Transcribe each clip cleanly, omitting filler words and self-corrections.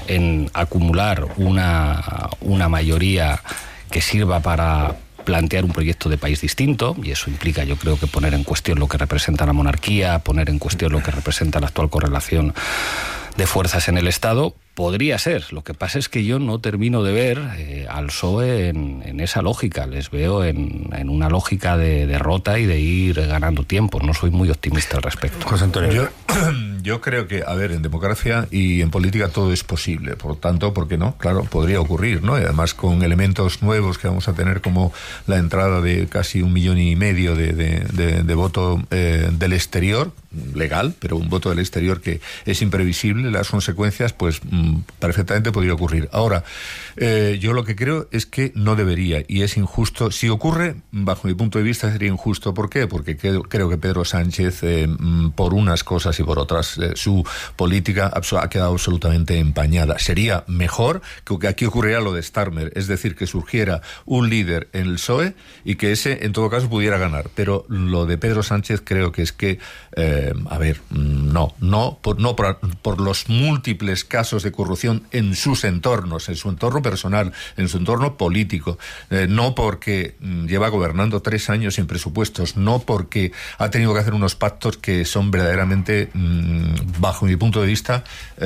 en acumular una mayoría que sirva para plantear un proyecto de país distinto, y eso implica, yo creo, que poner en cuestión lo que representa la monarquía, poner en cuestión lo que representa la actual correlación de fuerzas en el Estado. Podría ser. Lo que pasa es que yo no termino de ver al PSOE en esa lógica. Les veo en una lógica de derrota y de ir ganando tiempo. No soy muy optimista al respecto. José Antonio. Yo creo que, a ver, en democracia y en política todo es posible. Por tanto, ¿por qué no? Claro, podría ocurrir, ¿no? Y además con elementos nuevos que vamos a tener, como la entrada de casi 1,5 millones de voto del exterior, legal, pero un voto del exterior que es imprevisible, las consecuencias, pues perfectamente podría ocurrir. Ahora, yo lo que creo es que no debería, y es injusto. Si ocurre, bajo mi punto de vista, sería injusto. ¿Por qué? Porque creo que Pedro Sánchez, por unas cosas y por otras, su política ha quedado absolutamente empañada. Sería mejor que aquí ocurriera lo de Starmer, es decir, que surgiera un líder en el PSOE y que ese, en todo caso, pudiera ganar. Pero lo de Pedro Sánchez creo que es que por los múltiples casos de corrupción en sus entornos, en su entorno personal, en su entorno político, no porque lleva gobernando 3 años sin presupuestos, no porque ha tenido que hacer unos pactos que son verdaderamente, bajo mi punto de vista,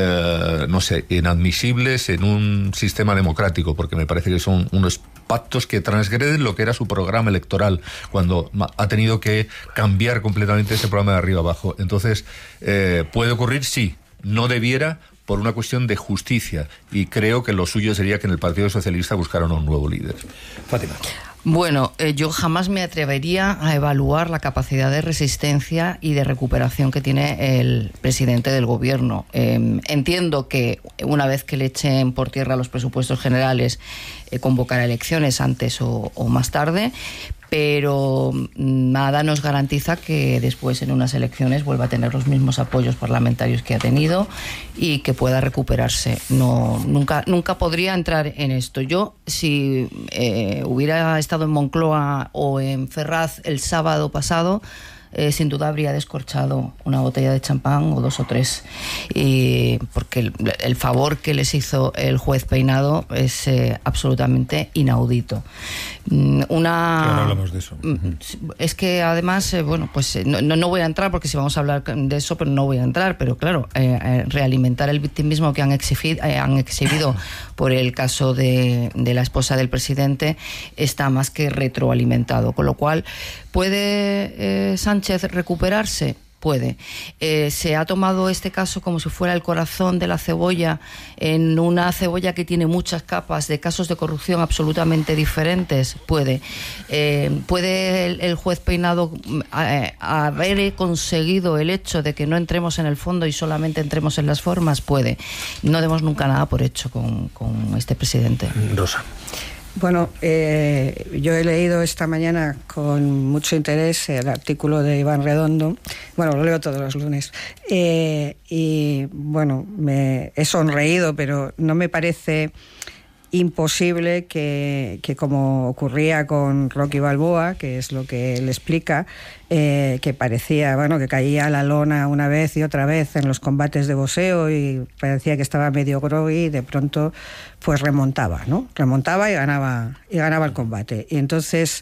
inadmisibles en un sistema democrático, porque me parece que son unos pactos que transgreden lo que era su programa electoral, cuando ha tenido que cambiar completamente ese programa de arriba abajo. Entonces, ¿puede ocurrir? Sí. No debiera, por una cuestión de justicia, y creo que lo suyo sería que en el Partido Socialista buscaran un nuevo líder. Fátima. Bueno, yo jamás me atrevería a evaluar la capacidad de resistencia y de recuperación que tiene el presidente del gobierno. Entiendo que una vez que le echen por tierra los presupuestos generales, convocará elecciones antes o más tarde, pero nada nos garantiza que después en unas elecciones vuelva a tener los mismos apoyos parlamentarios que ha tenido y que pueda recuperarse. Nunca podría entrar en esto. Yo, si hubiera estado en Moncloa o en Ferraz el sábado pasado, sin duda habría descorchado una botella de champán o 2 o 3, porque el favor que les hizo el juez Peinado es absolutamente inaudito. No hablamos de eso. Es que además, no voy a entrar, porque si vamos a hablar de eso, pero no voy a entrar, pero claro, realimentar el victimismo que han exhibido por el caso de la esposa del presidente está más que retroalimentado, con lo cual, ¿puede Sánchez recuperarse? Puede. Se ha tomado este caso como si fuera el corazón de la cebolla, en una cebolla que tiene muchas capas de casos de corrupción absolutamente diferentes. Puede. ¿Puede el juez Peinado haber conseguido el hecho de que no entremos en el fondo y solamente entremos en las formas? Puede. No demos nunca nada por hecho con este presidente. Rosa. Bueno, yo he leído esta mañana con mucho interés el artículo de Iván Redondo. Bueno, lo leo todos los lunes. Y bueno, me he sonreído, pero no me parece imposible que como ocurría con Rocky Balboa, que es lo que él explica, que parecía, que caía a la lona una vez y otra vez en los combates de boxeo y parecía que estaba medio groggy, y de pronto pues remontaba y ganaba el combate. Y entonces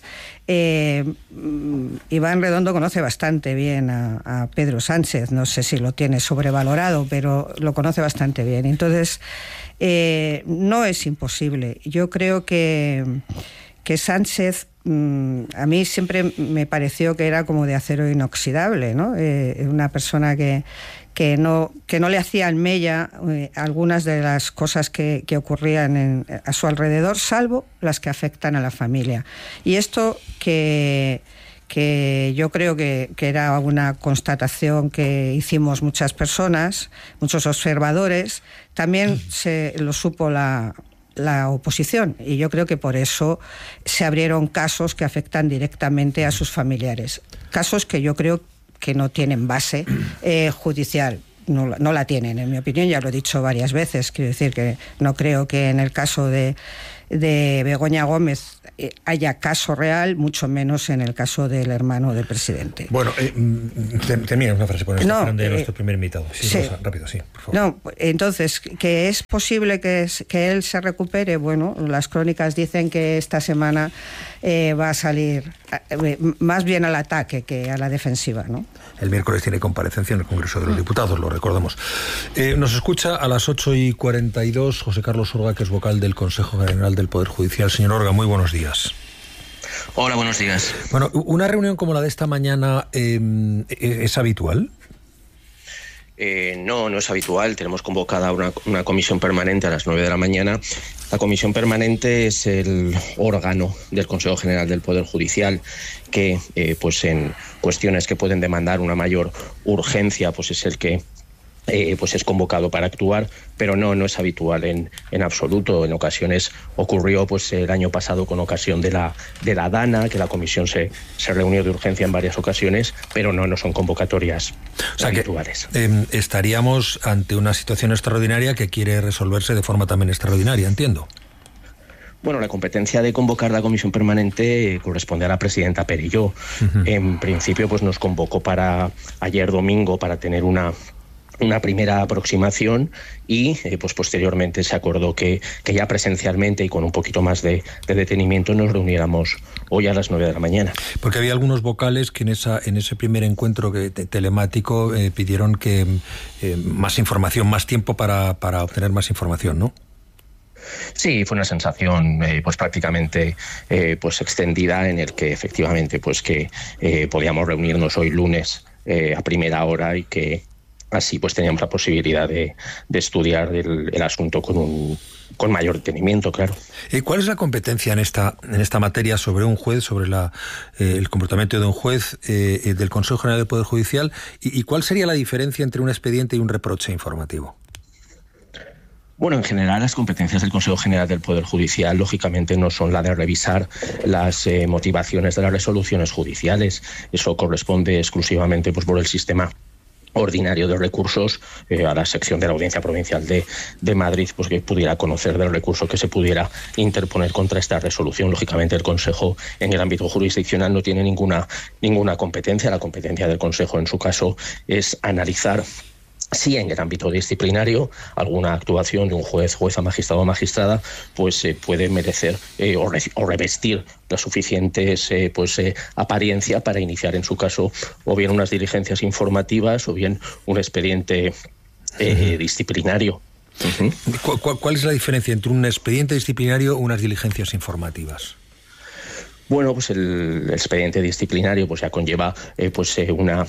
Iván Redondo conoce bastante bien a Pedro Sánchez, no sé si lo tiene sobrevalorado, pero lo conoce bastante bien. Entonces no es imposible. Yo creo que Sánchez, a mí siempre me pareció que era como de acero inoxidable, ¿no? Una persona que no le hacían mella algunas de las cosas que ocurrían a su alrededor, salvo las que afectan a la familia. Y esto que yo creo que era una constatación que hicimos muchas personas, muchos observadores, también lo supo la oposición, y yo creo que por eso se abrieron casos que afectan directamente a sus familiares, casos que yo creo que no tienen base judicial. No la tienen, en mi opinión, ya lo he dicho varias veces. Quiero decir que no creo que en el caso de de Begoña Gómez haya caso real, mucho menos en el caso del hermano del presidente. Bueno, termina una frase con esto de nuestro primer invitado. Sí, sí. Rosa, rápido, sí, por favor. No, entonces, que es posible que él se recupere. Bueno, las crónicas dicen que esta semana va a salir más bien al ataque que a la defensiva, ¿no? El miércoles tiene comparecencia en el Congreso de los Diputados, lo recordamos. Nos escucha a las 8:42 José Carlos Orga, que es vocal del Consejo General del Poder Judicial. Señor Orga, muy buenos días. Hola, buenos días. Bueno, ¿una reunión como la de esta mañana es habitual? No es habitual. Tenemos convocada una comisión permanente a las 9 de la mañana. La comisión permanente es el órgano del Consejo General del Poder Judicial que, pues en cuestiones que pueden demandar una mayor urgencia, pues es el que pues es convocado para actuar, pero no es habitual en absoluto. En ocasiones ocurrió pues el año pasado con ocasión de la DANA, que la comisión se reunió de urgencia en varias ocasiones, pero no son convocatorias habituales. Que, estaríamos ante una situación extraordinaria que quiere resolverse de forma también extraordinaria, entiendo. Bueno, la competencia de convocar la comisión permanente corresponde a la presidenta Perelló. En principio pues nos convocó para ayer domingo para tener una primera aproximación y pues posteriormente se acordó que ya presencialmente y con un poquito más de detenimiento nos reuniéramos hoy a las 9 de la mañana. Porque había algunos vocales que en ese primer encuentro telemático pidieron que más información, más tiempo para obtener más información, ¿no? Sí, fue una sensación pues prácticamente pues extendida, en el que efectivamente pues que podíamos reunirnos hoy lunes a primera hora y que así pues teníamos la posibilidad de estudiar el asunto con mayor detenimiento, claro. ¿Cuál es la competencia en esta materia sobre un juez, sobre el comportamiento de un juez del Consejo General del Poder Judicial? ¿Y cuál sería la diferencia entre un expediente y un reproche informativo? Bueno, en general las competencias del Consejo General del Poder Judicial lógicamente no son la de revisar las motivaciones de las resoluciones judiciales. Eso corresponde exclusivamente pues por el sistema ordinario de recursos a la sección de la Audiencia Provincial de Madrid, pues que pudiera conocer del recurso que se pudiera interponer contra esta resolución. Lógicamente el Consejo en el ámbito jurisdiccional no tiene ninguna competencia. La competencia del Consejo en su caso es analizar si en el ámbito disciplinario alguna actuación de un juez, jueza, magistrado o magistrada pues puede merecer o revestir la suficientes apariencia para iniciar en su caso o bien unas diligencias informativas o bien un expediente disciplinario. ¿Cuál es la diferencia entre un expediente disciplinario o unas diligencias informativas? Bueno, pues el expediente disciplinario pues ya conlleva una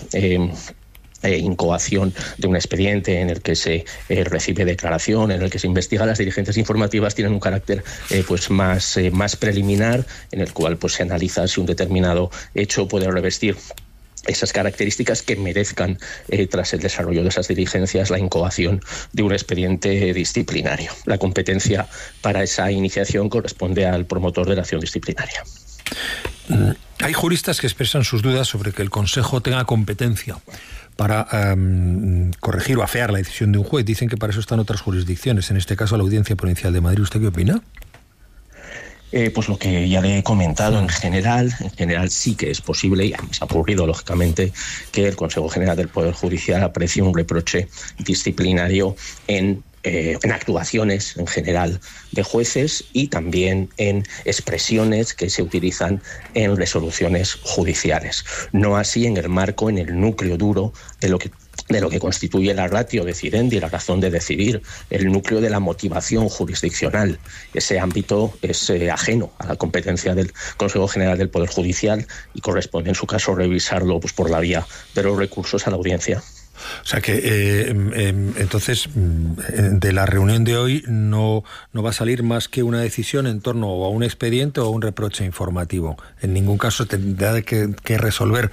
incoación de un expediente en el que se recibe declaración, en el que se investiga. Las diligencias informativas tienen un carácter más preliminar, en el cual pues se analiza si un determinado hecho puede revestir esas características que merezcan, tras el desarrollo de esas diligencias, la incoación de un expediente disciplinario. La competencia para esa iniciación corresponde al promotor de la acción disciplinaria. Hay juristas que expresan sus dudas sobre que el Consejo tenga competencia para corregir o afear la decisión de un juez. Dicen que para eso están otras jurisdicciones, en este caso la Audiencia Provincial de Madrid. ¿Usted qué opina? Pues lo que ya le he comentado, en general sí que es posible, y además ha ocurrido lógicamente, que el Consejo General del Poder Judicial aprecie un reproche disciplinario en actuaciones en general de jueces y también en expresiones que se utilizan en resoluciones judiciales. No así en el marco, en el núcleo duro de lo que constituye la ratio decidendi, la razón de decidir, el núcleo de la motivación jurisdiccional. Ese ámbito es ajeno a la competencia del Consejo General del Poder Judicial y corresponde en su caso revisarlo pues por la vía de los recursos a la audiencia. O sea que entonces de la reunión de hoy no va a salir más que una decisión en torno a un expediente o a un reproche informativo. En ningún caso tendrá que resolver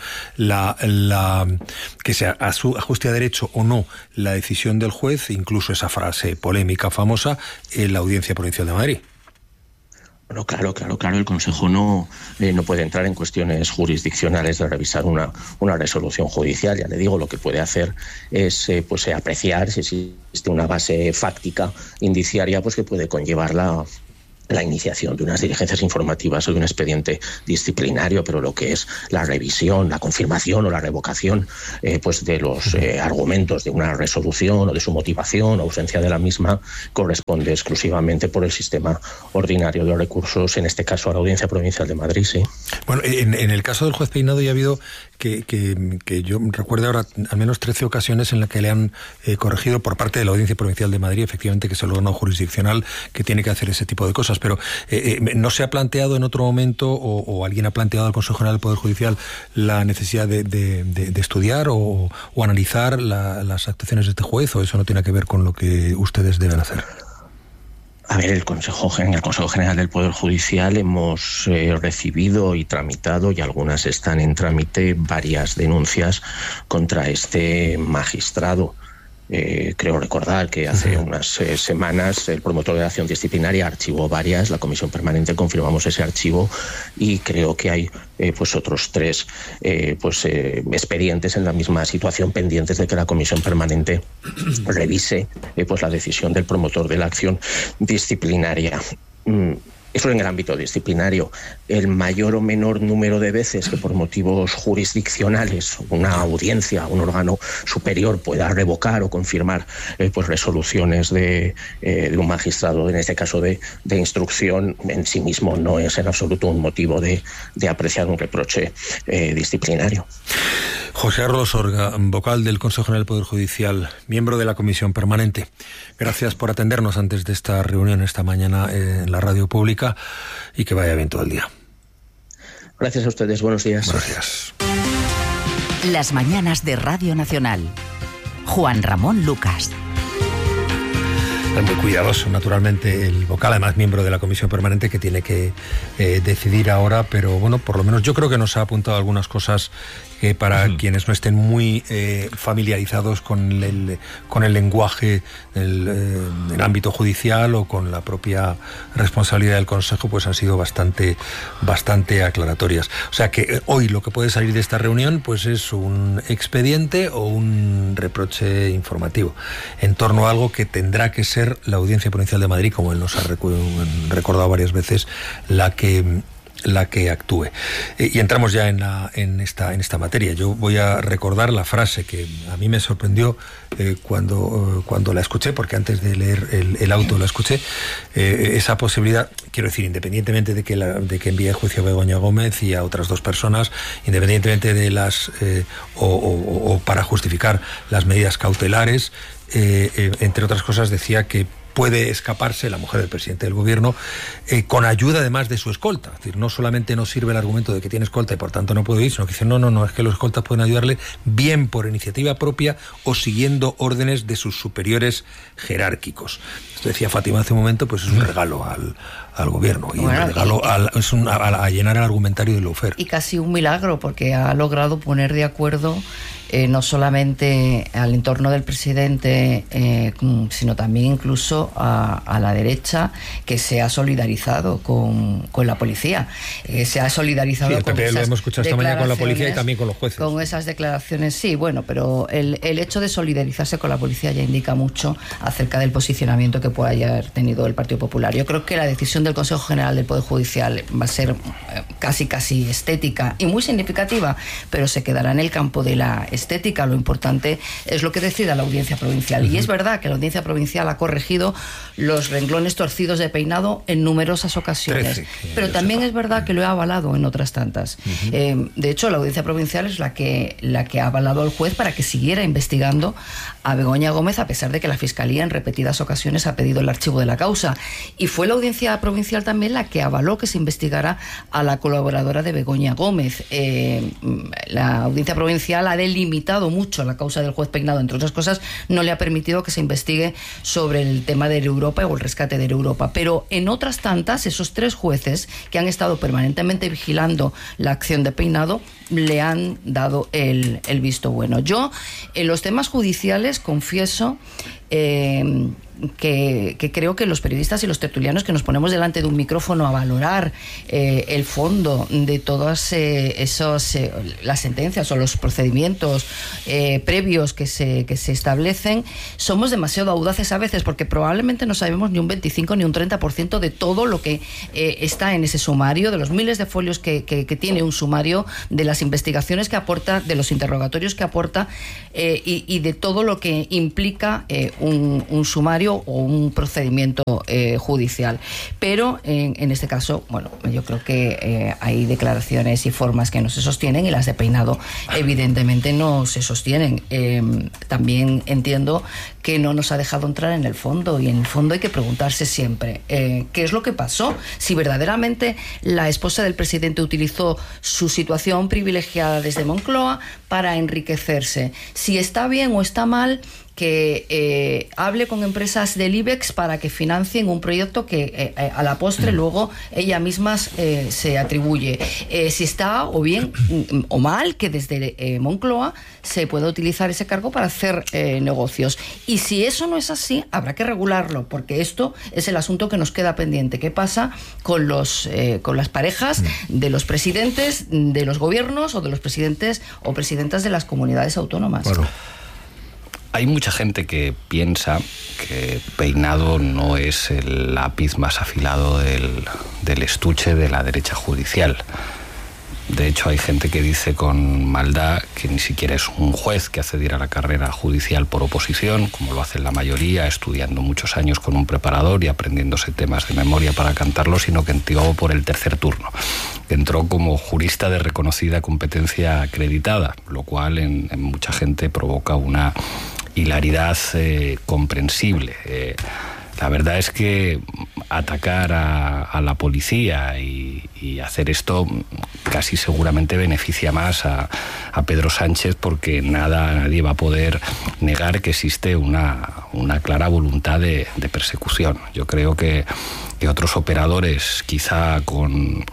que se ajuste a derecho o no la decisión del juez, incluso esa frase polémica famosa, en la Audiencia Provincial de Madrid. Bueno, claro, el Consejo no puede entrar en cuestiones jurisdiccionales de revisar una resolución judicial. Ya le digo, lo que puede hacer es apreciar si existe una base fáctica indiciaria pues que puede conllevar la la iniciación de unas diligencias informativas o de un expediente disciplinario, pero lo que es la revisión, la confirmación o la revocación pues de los argumentos de una resolución o de su motivación o ausencia de la misma corresponde exclusivamente por el sistema ordinario de los recursos, en este caso a la Audiencia Provincial de Madrid, sí. Bueno, en el caso del juez Peinado ya ha habido que yo recuerdo ahora al menos 13 ocasiones en las que le han corregido por parte de la Audiencia Provincial de Madrid, efectivamente, que es el órgano jurisdiccional que tiene que hacer ese tipo de cosas, pero ¿no se ha planteado en otro momento o alguien ha planteado al Consejo General del Poder Judicial la necesidad de estudiar o analizar las actuaciones de este juez, o eso no tiene que ver con lo que ustedes deben hacer? A ver, en el Consejo General del Poder Judicial hemos recibido y tramitado, y algunas están en trámite, varias denuncias contra este magistrado. Creo recordar que hace unas semanas el promotor de la acción disciplinaria archivó varias, la comisión permanente confirmamos ese archivo, y creo que hay pues otros 3 expedientes en la misma situación pendientes de que la comisión permanente revise pues la decisión del promotor de la acción disciplinaria. Eso en el ámbito disciplinario. El mayor o menor número de veces que por motivos jurisdiccionales una audiencia, un órgano superior pueda revocar o confirmar pues resoluciones de un magistrado, en este caso de instrucción, en sí mismo no es en absoluto un motivo de apreciar un reproche disciplinario. José Arrolos Orga, vocal del Consejo General del Poder Judicial, miembro de la Comisión Permanente. Gracias por atendernos antes de esta reunión esta mañana en la radio pública, y que vaya bien todo el día. Gracias a ustedes, buenos días. Buenos días. Las mañanas de Radio Nacional. Juan Ramón Lucas. Es muy cuidadoso, naturalmente, el vocal, además miembro de la Comisión Permanente, que tiene que decidir ahora, pero bueno, por lo menos yo creo que nos ha apuntado algunas cosas que para quienes no estén muy familiarizados con el lenguaje del ámbito judicial o con la propia responsabilidad del Consejo, pues han sido bastante aclaratorias. O sea que hoy lo que puede salir de esta reunión pues es un expediente o un reproche informativo en torno a algo que tendrá que ser la Audiencia Provincial de Madrid, como él nos ha recordado varias veces, la que actúe. Y entramos ya en esta materia. Yo voy a recordar la frase que a mí me sorprendió cuando la escuché, porque antes de leer el auto la escuché, esa posibilidad, quiero decir, independientemente de que envíe a juicio a Begoña Gómez y a otras 2 personas, independientemente de las o para justificar las medidas cautelares, entre otras cosas decía que puede escaparse la mujer del presidente del gobierno con ayuda además de su escolta. Es decir, no solamente nos sirve el argumento de que tiene escolta y por tanto no puede ir, sino que dice no, es que los escoltas pueden ayudarle bien por iniciativa propia o siguiendo órdenes de sus superiores jerárquicos. Esto decía Fátima hace un momento, pues es un regalo al gobierno, y bueno, un regalo a llenar el argumentario de Lawfare. Y casi un milagro, porque ha logrado poner de acuerdo no solamente al entorno del presidente, sino también incluso a la derecha, que se ha solidarizado con la policía. Se ha solidarizado con esas lo hemos escuchado esta mañana con la policía y también con los jueces. Con esas declaraciones, sí, bueno, pero el hecho de solidarizarse con la policía ya indica mucho acerca del posicionamiento que pueda haber tenido el Partido Popular. Yo creo que la decisión del Consejo General del Poder Judicial va a ser casi estética y muy significativa, pero se quedará en el campo de la estética. Lo importante es lo que decida la Audiencia Provincial. Y es verdad que la Audiencia Provincial ha corregido los renglones torcidos de Peinado en numerosas ocasiones, pero también es verdad que lo ha avalado en otras tantas. De hecho, la Audiencia Provincial es la que ha avalado al juez para que siguiera investigando a Begoña Gómez, a pesar de que la Fiscalía en repetidas ocasiones ha pedido el archivo de la causa. Y fue la Audiencia Provincial también la que avaló que se investigara a la colaboradora de Begoña Gómez. La Audiencia Provincial ha delimitado mucho la causa del juez Peinado, entre otras cosas, no le ha permitido que se investigue sobre el tema de Europa o el rescate de Europa. Pero en otras tantas, esos 3 jueces que han estado permanentemente vigilando la acción de Peinado le han dado el visto bueno. Yo, en los temas judiciales, confieso que creo que los periodistas y los tertulianos que nos ponemos delante de un micrófono a valorar el fondo de todas las sentencias o los procedimientos previos que se establecen, somos demasiado audaces a veces, porque probablemente no sabemos ni un 25 ni un 30% de todo lo que está en ese sumario, de los miles de folios que tiene un sumario, de las investigaciones que aporta, de los interrogatorios que aporta y de todo lo que implica un sumario o un procedimiento judicial. Pero en este caso, bueno, yo creo que hay declaraciones y formas que no se sostienen, y las de Peinado evidentemente no se sostienen. También entiendo que no nos ha dejado entrar en el fondo, y en el fondo hay que preguntarse siempre qué es lo que pasó, si verdaderamente la esposa del presidente utilizó su situación privilegiada desde Moncloa para enriquecerse, si está bien o está mal que hable con empresas del IBEX para que financien un proyecto que a la postre luego ella misma se atribuye, si está o bien o mal que desde Moncloa se pueda utilizar ese cargo para hacer negocios. Y si eso no es así, habrá que regularlo, porque esto es el asunto que nos queda pendiente. ¿Qué pasa con las parejas de los presidentes de los gobiernos o de los presidentes o presidentas de las comunidades autónomas? Claro. Hay mucha gente que piensa que Peinado no es el lápiz más afilado del estuche de la derecha judicial. De hecho, hay gente que dice con maldad que ni siquiera es un juez que accediera a la carrera judicial por oposición, como lo hacen la mayoría, estudiando muchos años con un preparador y aprendiéndose temas de memoria para cantarlos, sino que entró por el tercer turno, que entró como jurista de reconocida competencia acreditada, lo cual en mucha gente provoca una hilaridad comprensible. La verdad es que atacar a la policía y hacer esto casi seguramente beneficia más a Pedro Sánchez, porque nadie va a poder negar que existe una clara voluntad de persecución. Yo creo que otros operadores, quizá con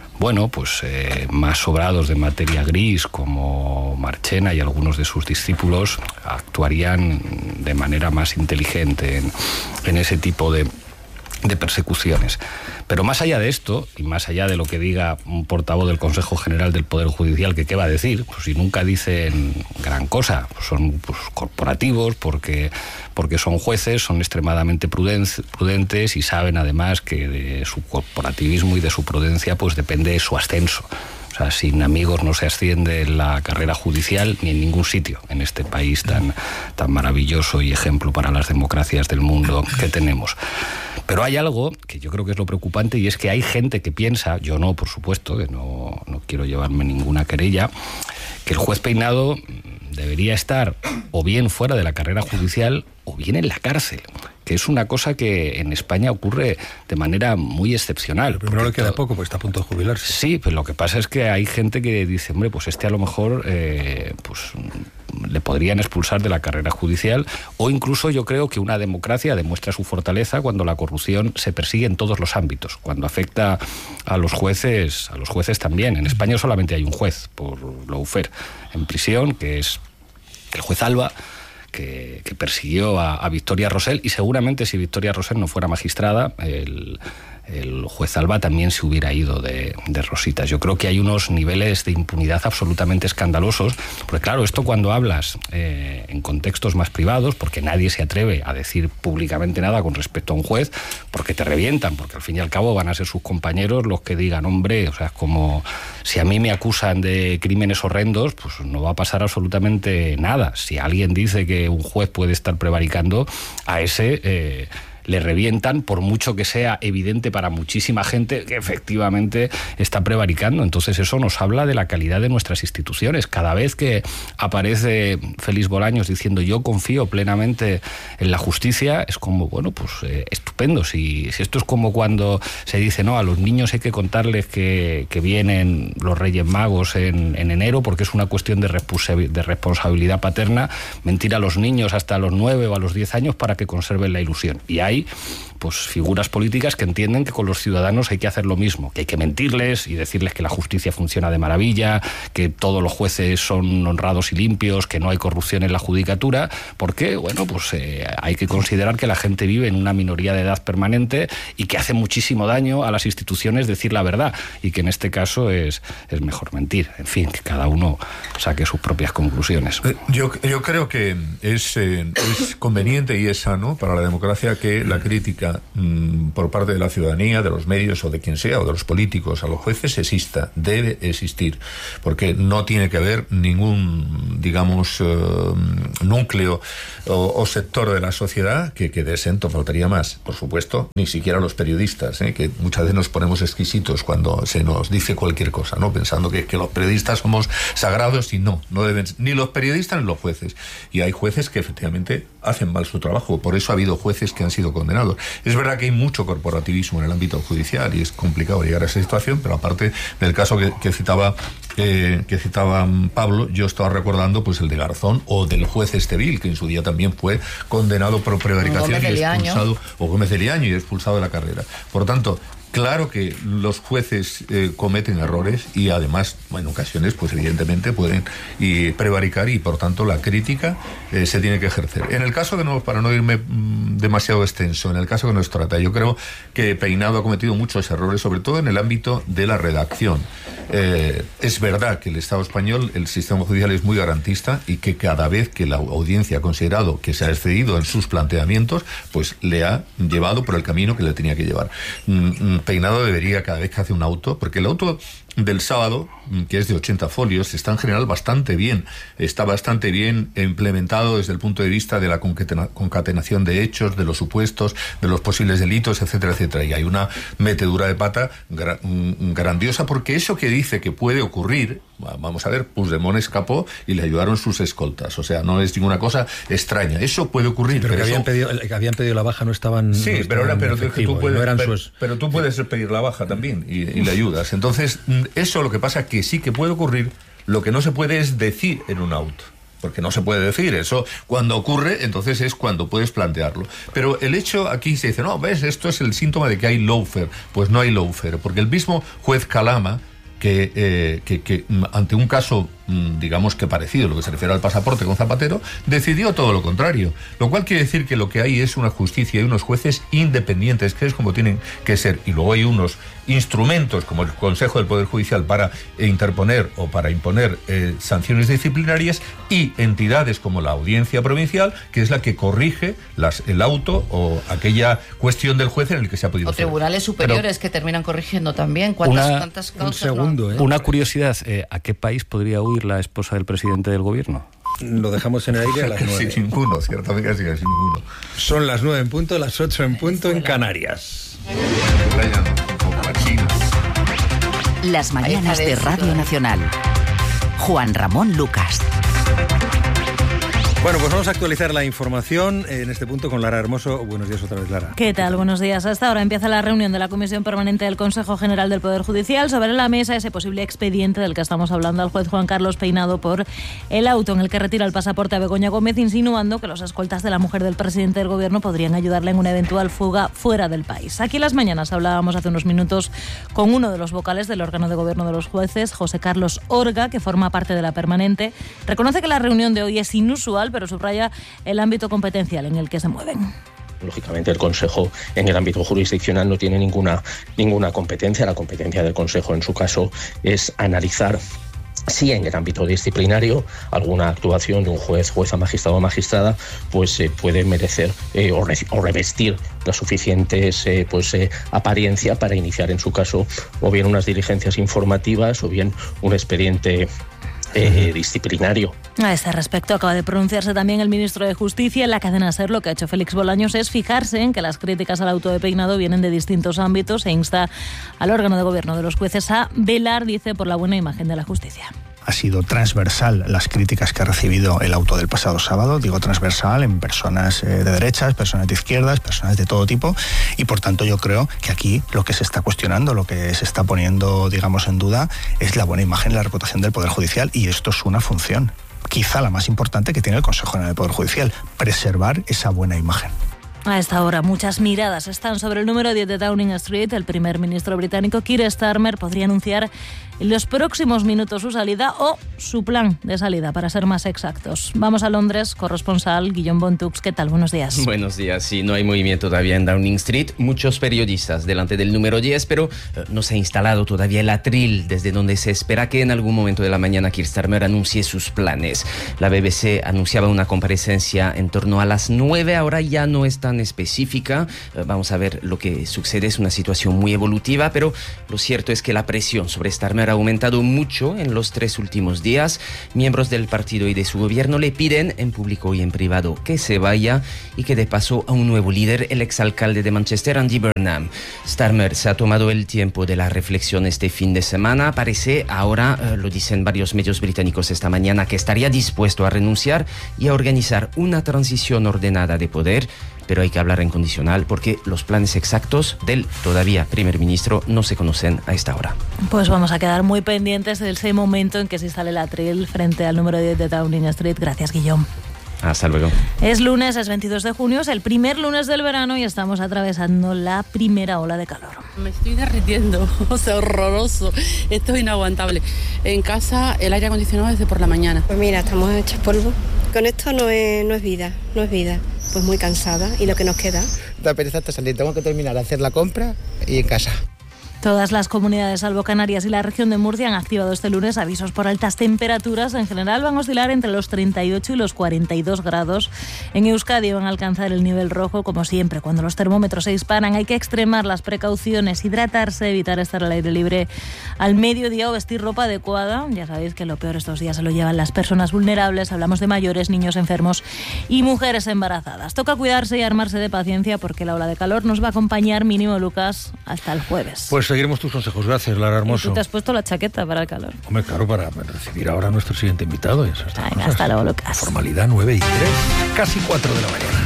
más sobrados de materia gris, como Marchena y algunos de sus discípulos, actuarían de manera más inteligente en ese tipo de persecuciones. Pero más allá de esto, y más allá de lo que diga un portavoz del Consejo General del Poder Judicial, que qué va a decir, pues si nunca dicen gran cosa, pues son corporativos, porque son jueces, son extremadamente prudentes y saben además que de su corporativismo y de su prudencia pues depende su ascenso. O sea, sin amigos no se asciende en la carrera judicial ni en ningún sitio en este país tan maravilloso y ejemplo para las democracias del mundo que tenemos. Pero hay algo que yo creo que es lo preocupante, y es que hay gente que piensa, yo no, por supuesto, que no quiero llevarme ninguna querella, que el juez Peinado debería estar o bien fuera de la carrera judicial o bien en la cárcel, que es una cosa que en España ocurre de manera muy excepcional. Primero le queda poco, porque está a punto de jubilarse. Sí, pero lo que pasa es que hay gente que dice, hombre, pues a lo mejor le podrían expulsar de la carrera judicial, o incluso yo creo que una democracia demuestra su fortaleza cuando la corrupción se persigue en todos los ámbitos, cuando afecta a los jueces también. En España solamente hay un juez por lawfare en prisión, que es el juez Alba, que persiguió a Victoria Rosell, y seguramente si Victoria Rosell no fuera magistrada, el juez Alba también se hubiera ido de rositas. Yo creo que hay unos niveles de impunidad absolutamente escandalosos, porque claro, esto cuando hablas en contextos más privados, porque nadie se atreve a decir públicamente nada con respecto a un juez, porque te revientan, porque al fin y al cabo van a ser sus compañeros los que digan, hombre, o sea, es como si a mí me acusan de crímenes horrendos, pues no va a pasar absolutamente nada. Si alguien dice que un juez puede estar prevaricando, a ese le revientan, por mucho que sea evidente para muchísima gente que efectivamente está prevaricando. Entonces eso nos habla de la calidad de nuestras instituciones. Cada vez que aparece Félix Bolaños diciendo yo confío plenamente en la justicia, es como, bueno, pues estupendo. Si esto es como cuando se dice, no, a los niños hay que contarles que vienen los Reyes Magos en enero porque es una cuestión de responsabilidad paterna, mentir a los niños hasta los 9 o a los 10 años para que conserven la ilusión. Y hay pues figuras políticas que entienden que con los ciudadanos hay que hacer lo mismo, que hay que mentirles y decirles que la justicia funciona de maravilla, que todos los jueces son honrados y limpios, que no hay corrupción en la judicatura, porque, bueno, pues hay que considerar que la gente vive en una minoría de edad permanente y que hace muchísimo daño a las instituciones decir la verdad, y que en este caso es mejor mentir. En fin, que cada uno saque sus propias conclusiones. Yo creo que es conveniente y es sano para la democracia que la crítica por parte de la ciudadanía, de los medios o de quien sea, o de los políticos a los jueces exista, debe existir, porque no tiene que haber ningún, digamos, núcleo o sector de la sociedad que quede exento, faltaría más. Por supuesto, ni siquiera los periodistas, que muchas veces nos ponemos exquisitos cuando se nos dice cualquier cosa, ¿no? Pensando que los periodistas somos sagrados, y no deben, ni los periodistas ni los jueces. Y hay jueces que efectivamente hacen mal su trabajo, por eso ha habido jueces que han sido condenados. Es verdad que hay mucho corporativismo en el ámbito judicial y es complicado llegar a esa situación, pero aparte del caso que citaba Pablo, yo estaba recordando pues el de Garzón o del juez Estevil, que en su día también fue condenado por prevaricación y expulsado, o Gómez de Liaño, y expulsado de la carrera. Por tanto, claro que los jueces cometen errores y además, en ocasiones, pues evidentemente pueden prevaricar, y por tanto la crítica se tiene que ejercer. En el caso para no irme demasiado extenso, en el caso que nos trata, yo creo que Peinado ha cometido muchos errores, sobre todo en el ámbito de la redacción. Es verdad que el Estado español, el sistema judicial es muy garantista, y que cada vez que la audiencia ha considerado que se ha excedido en sus planteamientos, pues le ha llevado por el camino que le tenía que llevar. Peinado debería, cada vez que hace un auto, porque el auto del sábado, que es de 80 folios, está en general bastante bien, está bastante bien implementado desde el punto de vista de la concatenación de hechos, de los supuestos, de los posibles delitos, etcétera, etcétera. Y hay una metedura de pata grandiosa, porque eso que dice que puede ocurrir, vamos a ver, Puigdemont escapó y le ayudaron sus escoltas, o sea, no es ninguna cosa extraña, eso puede ocurrir. Sí, pero que habían pedido la baja no estaban... Sí, no pero tú puedes sus... pedir la baja también y le ayudas. Entonces, eso lo que pasa que sí que puede ocurrir, lo que no se puede es decir en un auto. Porque no se puede decir eso. Cuando ocurre, entonces es cuando puedes plantearlo. Pero el hecho aquí se dice, no, ves, esto es el síntoma de que hay lawfare. Pues no hay lawfare, porque el mismo juez Calama, que ante un caso, digamos que parecido, lo que se refiere al pasaporte con Zapatero, decidió todo lo contrario. Lo cual quiere decir que lo que hay es una justicia y unos jueces independientes, que es como tienen que ser. Y luego hay unos instrumentos, como el Consejo del Poder Judicial, para interponer o para imponer sanciones disciplinarias, y entidades como la Audiencia Provincial, que es la que corrige el auto o aquella cuestión del juez en el que se ha podido... O tribunales superiores que terminan corrigiendo también. ¿Cuántas causas? Una curiosidad, ¿a qué país podría huir la esposa del presidente del gobierno? Lo dejamos en el aire a las 9. Sin ninguno, ciertamente casi sin ninguno. Son las 9 en punto, las 8 en punto en Canarias. Las mañanas de Radio Nacional. Juan Ramón Lucas. Bueno, pues vamos a actualizar la información en este punto con Lara Hermoso. Buenos días otra vez, Lara. ¿Qué tal? Buenos días. Hasta ahora empieza la reunión de la Comisión Permanente del Consejo General del Poder Judicial. Sobre la mesa ese posible expediente del que estamos hablando al juez Juan Carlos Peinado por el auto en el que retira el pasaporte a Begoña Gómez, insinuando que los escoltas de la mujer del presidente del gobierno podrían ayudarle en una eventual fuga fuera del país. Aquí en Las Mañanas hablábamos hace unos minutos con uno de los vocales del órgano de gobierno de los jueces, José Carlos Orga, que forma parte de la permanente. Reconoce que la reunión de hoy es inusual, pero subraya el ámbito competencial en el que se mueven. Lógicamente el Consejo en el ámbito jurisdiccional no tiene ninguna competencia. La competencia del Consejo en su caso es analizar si en el ámbito disciplinario alguna actuación de un juez, jueza, magistrado o magistrada pues puede merecer o revestir las suficientes apariencia para iniciar en su caso o bien unas diligencias informativas o bien un expediente disciplinario. A este respecto acaba de pronunciarse también el ministro de Justicia. En la cadena SER lo que ha hecho Félix Bolaños es fijarse en que las críticas al auto de Peinado vienen de distintos ámbitos e insta al órgano de gobierno de los jueces a velar, dice, por la buena imagen de la justicia. Ha sido transversal las críticas que ha recibido el auto del pasado sábado, digo transversal en personas de derechas, personas de izquierdas, personas de todo tipo, y por tanto yo creo que aquí lo que se está cuestionando, lo que se está poniendo, digamos, en duda es la buena imagen y la reputación del Poder Judicial, y esto es una función, quizá la más importante que tiene el Consejo General del Poder Judicial, preservar esa buena imagen. A esta hora muchas miradas están sobre el número 10 de Downing Street. El primer ministro británico Keir Starmer podría anunciar en los próximos minutos su salida o su plan de salida, para ser más exactos. Vamos a Londres, corresponsal Guillaume Bontux. ¿Qué tal? Buenos días. Buenos días. Sí, no hay movimiento todavía en Downing Street. Muchos periodistas delante del número 10, pero no se ha instalado todavía el atril desde donde se espera que en algún momento de la mañana Keir Starmer anuncie sus planes. La BBC anunciaba una comparecencia en torno a las 9, ahora ya no es tan específica. Vamos a ver lo que sucede. Es una situación muy evolutiva, pero lo cierto es que la presión sobre Starmer ha aumentado mucho en los 3 últimos días. Miembros del partido y de su gobierno le piden en público y en privado que se vaya y que dé paso a un nuevo líder, el exalcalde de Manchester, Andy Burnham. Starmer se ha tomado el tiempo de la reflexión este fin de semana. Parece ahora, lo dicen varios medios británicos esta mañana, que estaría dispuesto a renunciar y a organizar una transición ordenada de poder. Pero hay que hablar en condicional porque los planes exactos del todavía primer ministro no se conocen a esta hora. Pues vamos a quedar muy pendientes de ese momento en que se instale el atril frente al número 10 de Downing Street. Gracias, Guillaume. Hasta luego. Es lunes, es 22 de junio, es el primer lunes del verano y estamos atravesando la primera ola de calor. Me estoy derritiendo, o sea, horroroso. Esto es inaguantable. En casa el aire acondicionado desde por la mañana. Pues mira, estamos hechos polvo. Con esto no es vida, no es vida. Pues muy cansada y lo que nos queda. Da pereza hasta salir, tengo que terminar de hacer la compra y en casa. Todas las comunidades, salvo Canarias y la región de Murcia, han activado este lunes avisos por altas temperaturas. En general van a oscilar entre los 38 y los 42 grados. En Euskadi van a alcanzar el nivel rojo, como siempre. Cuando los termómetros se disparan hay que extremar las precauciones, hidratarse, evitar estar al aire libre al mediodía o vestir ropa adecuada. Ya sabéis que lo peor estos días se lo llevan las personas vulnerables. Hablamos de mayores, niños enfermos y mujeres embarazadas. Toca cuidarse y armarse de paciencia porque la ola de calor nos va a acompañar, mínimo, Lucas, hasta el jueves. Pues seguiremos tus consejos. Gracias, Lara Hermoso. ¿Tú te has puesto la chaqueta para el calor? Hombre, claro, para recibir ahora a nuestro siguiente invitado. Y eso está. Venga, hasta luego, Lucas. Formalidad 9:03, casi 4 de la mañana.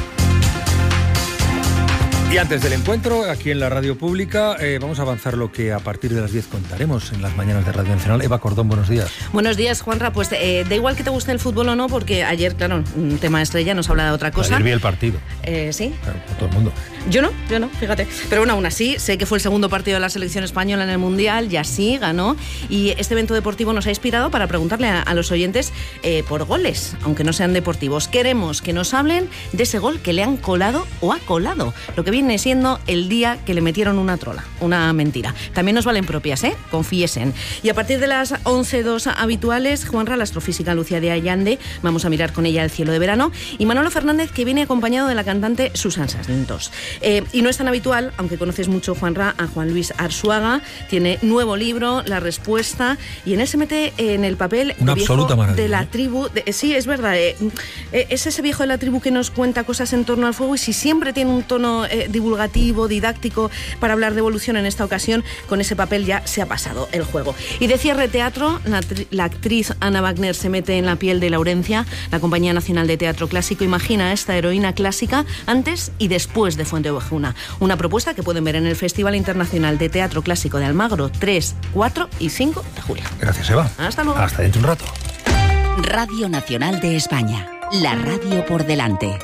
Y antes del encuentro, aquí en la radio pública, vamos a avanzar lo que a partir de las 10 contaremos en las mañanas de Radio Nacional. Eva Cordón, buenos días. Buenos días, Juanra. Pues da igual que te guste el fútbol o no, porque ayer, claro, un tema estrella nos habla de otra cosa. Ayer vi el partido. ¿Sí? Claro, por todo el mundo. Yo no, fíjate. Pero bueno, aún así, sé que fue el segundo partido de la selección española en el Mundial, y así ganó. Y este evento deportivo nos ha inspirado para preguntarle a los oyentes por goles, aunque no sean deportivos. Queremos que nos hablen de ese gol que le han colado o ha colado, lo que viene siendo el día que le metieron una trola, una mentira. También nos valen propias, confiesen. Y a partir de las 11:02 habituales, Juanra, la astrofísica Lucía de Allande, vamos a mirar con ella el cielo de verano, y Manolo Fernández, que viene acompañado de la cantante Susan Santos. Y no es tan habitual, aunque conoces mucho, Juanra, a Juan Luis Arzuaga. Tiene nuevo libro, La Respuesta, y en él se mete en el papel una viejo absoluta maravilla, de la tribu. Sí, es verdad. Es ese viejo de la tribu que nos cuenta cosas en torno al fuego, y si siempre tiene un tono divulgativo, didáctico, para hablar de evolución, en esta ocasión, con ese papel ya se ha pasado el juego. Y de cierre teatro, la actriz Ana Wagner se mete en la piel de Laurencia. La Compañía Nacional de Teatro Clásico imagina a esta heroína clásica antes y después de Fuenteovejuna. Una propuesta que pueden ver en el Festival Internacional de Teatro Clásico de Almagro 3, 4 y 5 de julio. Gracias, Eva. Hasta luego. Hasta dentro de un rato. Radio Nacional de España. La radio por delante.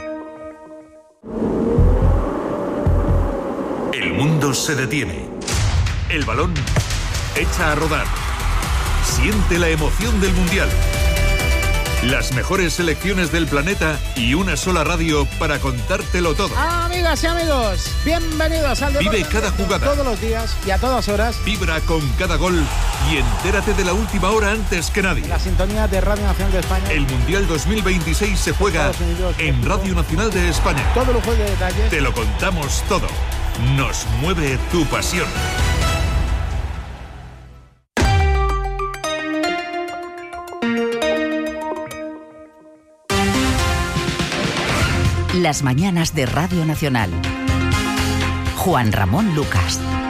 El mundo se detiene. El balón echa a rodar. Siente la emoción del Mundial. Las mejores selecciones del planeta y una sola radio para contártelo todo. Amigas y amigos, bienvenidos al deporte. Vive cada jugada. Todos los días y a todas horas. Vibra con cada gol y entérate de la última hora antes que nadie. La sintonía de Radio Nacional de España. El Mundial 2026 se juega en Radio Nacional de España. Todo lujo de detalles. Te lo contamos todo. Nos mueve tu pasión. Las mañanas de Radio Nacional. Juan Ramón Lucas.